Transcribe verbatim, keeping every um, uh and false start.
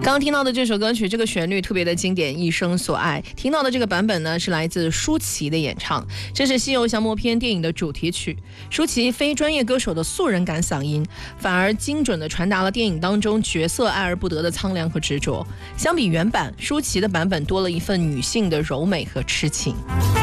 刚刚听到的这首歌曲，这个旋律特别的经典，一生所爱。听到的这个版本呢，是来自舒淇的演唱，这是《西游降魔篇》电影的主题曲。舒淇非专业歌手的素人感嗓音，反而精准地传达了电影当中角色爱而不得的苍凉和执着。相比原版，舒淇的版本多了一份女性的柔美和痴情。